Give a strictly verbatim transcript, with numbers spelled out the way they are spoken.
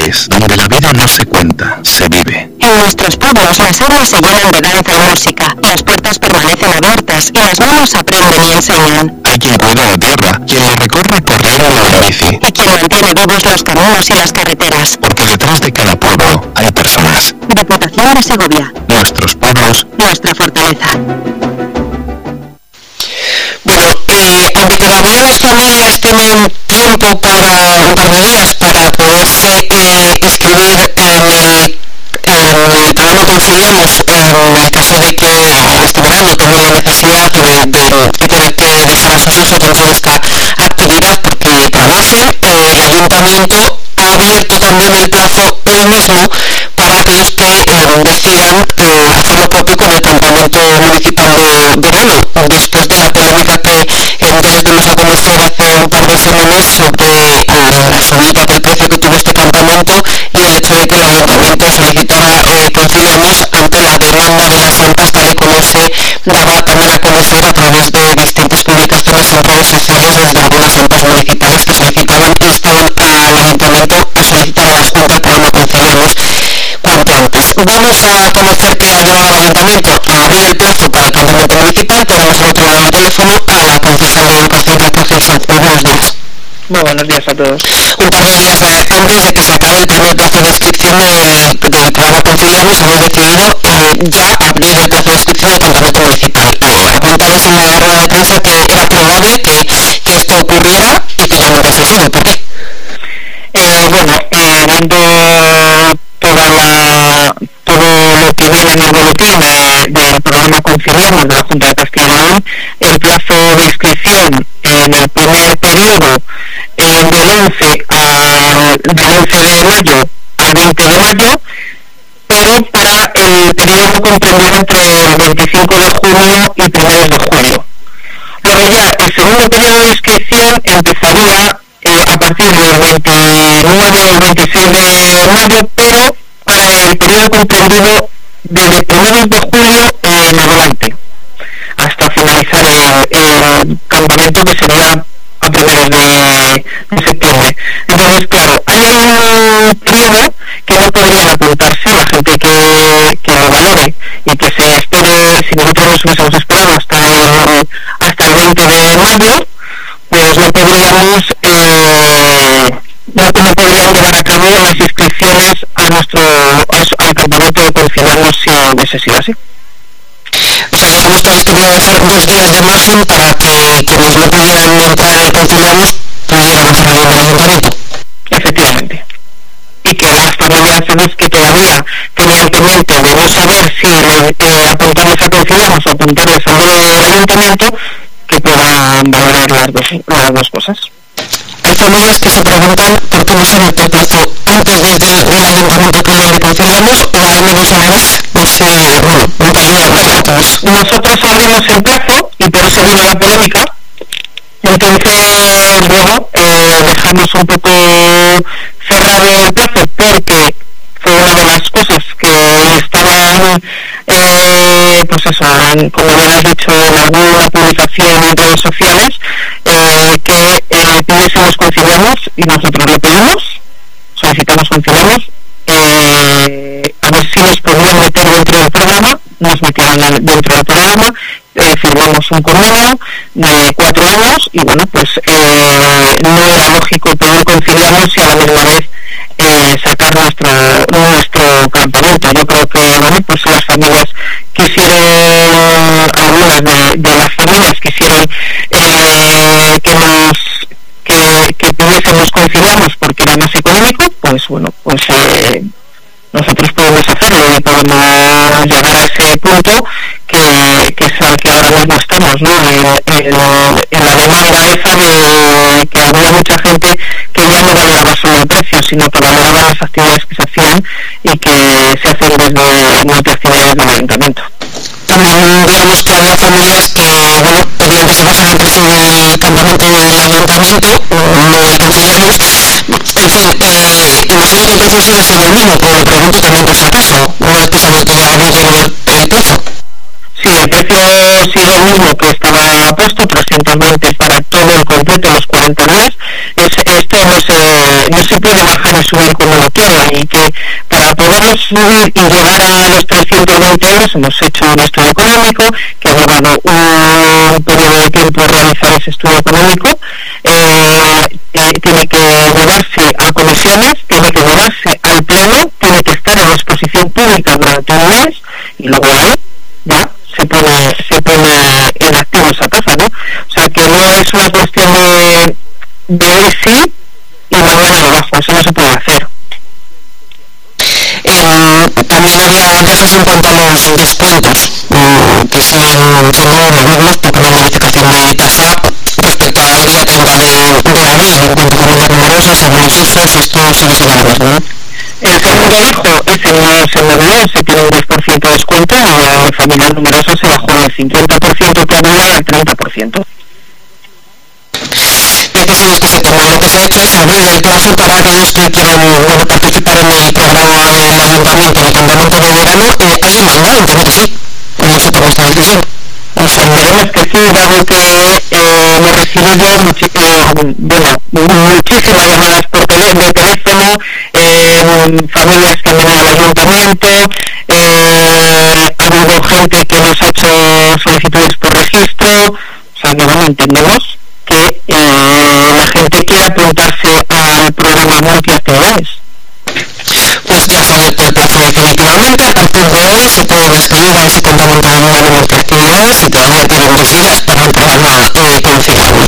lugares donde la vida no se cuenta, se vive. En nuestros pueblos las aulas se llenan de danza y música, las puertas permanecen abiertas y las manos aprenden y enseñan. Hay quien cuida la tierra, quien la recorre corriendo en la bici. Y quien mantiene vivos los caminos y las carreteras. Porque detrás de cada pueblo hay personas. Diputación de Segovia. Nuestros pueblos. Nuestra fortaleza. Bueno, eh, aunque todavía las familias tienen tiempo para un par de días para poderse eh, inscribir en el, en el programa Conciliamos, en el caso de que este verano tengan necesidad de, de, de tener que dejar a sus hijos dentro de esta actividad porque trabajen, eh, el ayuntamiento ha abierto también el plazo hoy mismo para aquellos que eh, decidan eh, hacer lo propio con el campamento municipal de verano, después de la polémica que en redes dimos a conocer hace un par de semanas sobre eh, la subida del precio que tuvo este campamento y el hecho de que el ayuntamiento solicitara eh, Conciliamos ante la demanda de las AMPAs, tal y como se daba también a conocer a través de distintas publicaciones en redes sociales desde algunas AMPAs municipales que solicitaban instaban al ayuntamiento a solicitar a la Junta el programa Conciliamos cuanto antes. Vamos a conocer qué ha llevado al ayuntamiento a abrir el plazo para el campamento municipal. Tenemos al otro lado del teléfono a la concejal de Educación, Raquel Sanz. Buenos días. Muy buenos días a todos. Un par de días antes de que se acabe el primer plazo de inscripción del, del programa Conciliamos, hemos decidido eh, ya abrir el plazo de inscripción del campamento municipal. Eh, apuntabais en la rueda de prensa que era probable que, que esto ocurriera y que ya no hubiese sido. ¿Por qué? Eh, bueno, eh, viendo toda la, todo lo que viene en el boletín de, del programa Conciliamos de la Junta de Castilla y León, el plazo de inscripción en el primer periodo eh, del once a, del once de mayo al veinte de mayo, pero para el periodo comprendido entre el veinticinco de junio y primeros de julio. Luego ya el segundo periodo de inscripción empezaría eh, a partir del veintinueve o el veintiséis de mayo, pero para el periodo comprendido desde primeros de julio en adelante, hasta finalizar el, el campamento, que sería a primeros de, de septiembre. Entonces, claro, hay un periodo que no podrían apuntarse la gente que, que lo valore y que se espere. Si nosotros nos hubiésemos esperado hasta el, hasta el veinte de mayo, pues no podríamos eh, no, no podrían llevar a cabo las inscripciones a nuestro a, al campamento de Conciliamos si hubiese sido así. O sea, digamos que les quería dejar dos días de margen para que quienes no pudieran entrar en Conciliamos pudieran hacer el ayuntamiento. Efectivamente. Y que las familias esas que todavía tenían pendiente de no saber si eh, apuntarles a Conciliamos o apuntarles al ayuntamiento, que puedan valorar las dos, las dos cosas. Hay familias que se preguntan por qué no se mete el plazo antes desde el ayuntamiento que de Conciliamos o al menos una vez. No sé, bueno, un periodo de datos. Nosotros abrimos el plazo y por eso vino la polémica. Entonces, luego eh, dejamos un poco cerrado el plazo porque fue una de las cosas que estaban, eh, pues eso, en, como bien has dicho, en alguna publicación en redes sociales, eh, que eh, pidiésemos Conciliamos y nosotros lo pedimos, solicitamos Conciliamos, eh, a ver si nos podían meter dentro del programa, nos metieron dentro del programa, eh, firmamos un convenio de cuatro años y bueno, pues eh, no era lógico pedir Conciliamos y a la misma vez eh, sacar nuestro nuestro campamento. Yo creo que bueno, pues las familias quisieron, algunas de, de las familias quisieron eh, que nos que, que pudiésemos Conciliamos porque era más económico, pues bueno, pues eh, nosotros podemos hacerlo y podemos llegar a ese punto que, que es al que ahora mismo estamos, ¿no? En, en, en la demanda esa de que había mucha gente que ya no valoraba solo el precio, sino que valoraba las actividades que se hacían y que se hacen desde multiactividades del ayuntamiento. También digamos que había familias que, bueno, pedían que se bajara el precio del campamento del ayuntamiento o no del Conciliamos. En fin, eh, imagino que el precio sigue siendo el mismo, pero pregunto también por si acaso, una vez que se ha vuelto ya a abrir de nuevo el plazo. Sí, el precio sigue el mismo que estaba puesto, trescientos veinte para todo el completo, los cuarenta días. Es, esto no se, no se puede bajar y subir como lo quiera, y que para poder subir y llegar a los trescientos veinte euros hemos hecho un estudio económico que ha llevado un periodo de tiempo realizar ese estudio económico. eh, eh, tiene que llevarse a comisiones, tiene que llevarse al pleno, tiene que estar en exposición pública durante un mes, y luego ahí ya se pone se pone en activo esa tasa, ¿no? O sea que no es una cuestión de, de hoy sí y mañana lo bajo, eso no se puede hacer. Eh, también había quejas en cuanto a los descuentos, eh, que si en son nuevos por una modificación de tasa respecto al día treinta de, de abril en cuanto a familias numerosas, algunos hijos, esto sigue sin haber, ¿verdad? El segundo hijo, ese no se movió, se tiene un diez por ciento de descuento, y la familia numerosa se bajó del cincuenta por ciento que había al treinta por ciento. Ya que se discute el tema, lo que se ha hecho es abrir el plazo para aquellos que quieran bueno, participar en el programa del ayuntamiento de campamento de verano. Eh, ¿Hay demanda? Entiendo que sí, eh, fue por esta decisión. Esperemos que sí, dado que eh, hemos recibido muchi eh, bueno, muchísimas llamadas por teléfono, de teléfono eh, familias que han venido al ayuntamiento, eh, ha habido gente que nos ha hecho solicitudes por registro, o sea que bueno, entendemos que eh, la gente quiere apuntarse al programa multiactividades. Pues ya se ha abierto el plazo definitivamente. A partir de hoy se pueden inscribir a ese campamento de verano multiactividades y todavía tienen dos días para el programa eh, confinado.